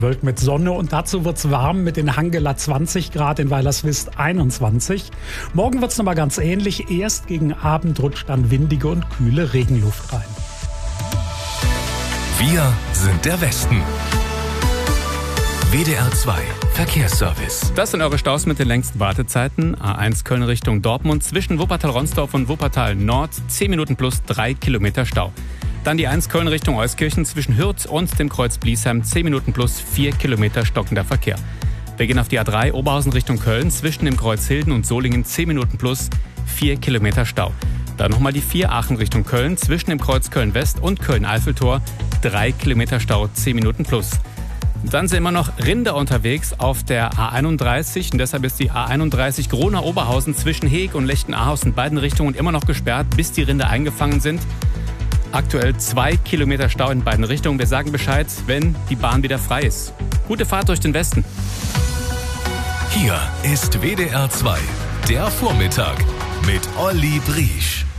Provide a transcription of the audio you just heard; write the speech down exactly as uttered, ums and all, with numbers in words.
Wölk mit Sonne und dazu wird's warm mit in Hangela zwanzig Grad, in Weilerswist einundzwanzig. Morgen wird's nochmal ganz ähnlich. Erst gegen Abend rutscht dann windige und kühle Regenluft rein. Wir sind der Westen. W D R zwei Verkehrsservice. Das sind eure Staus mit den längsten Wartezeiten. A eins Köln Richtung Dortmund zwischen Wuppertal-Ronsdorf und Wuppertal Nord. zehn Minuten plus drei Kilometer Stau. Dann die eins Köln Richtung Euskirchen zwischen Hürth und dem Kreuz Bliesheim. zehn Minuten plus vier Kilometer stockender Verkehr. Wir gehen auf die A drei Oberhausen Richtung Köln zwischen dem Kreuz Hilden und Solingen. zehn Minuten plus vier Kilometer Stau. Dann nochmal die vier Aachen Richtung Köln zwischen dem Kreuz Köln West und Köln-Eiffeltor. drei Kilometer Stau, zehn Minuten plus. Dann sind immer noch Rinder unterwegs auf der A einunddreißig und deshalb ist die A einunddreißig Gronau-Oberhausen zwischen Heeg und Lechten-Ahaus in beiden Richtungen immer noch gesperrt, bis die Rinder eingefangen sind. Aktuell zwei Kilometer Stau in beiden Richtungen. Wir sagen Bescheid, wenn die Bahn wieder frei ist. Gute Fahrt durch den Westen. Hier ist W D R zwei, der Vormittag mit Olli Briesch.